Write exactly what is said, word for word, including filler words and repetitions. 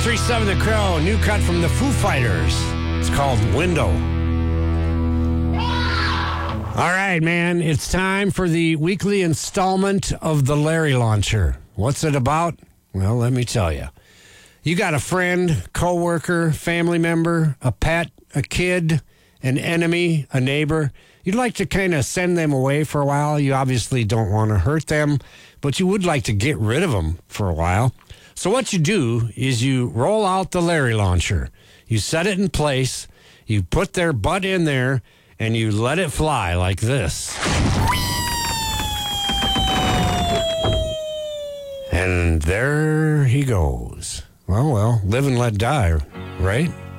three seven The Crow, new cut from the Foo Fighters. It's called Window. All right, man, it's time for the weekly installment of the Larry Launcher. What's it about? Well, let me tell you. You got a friend, coworker, family member, a pet, a kid, an enemy, a neighbor. You'd like to kind of send them away for a while. You obviously don't want to hurt them, but you would like to get rid of them for a while. So what you do is you roll out the Larry Launcher. You set it in place, you put their butt in there, and you let it fly like this. And there he goes. Well, well, live and let die, right?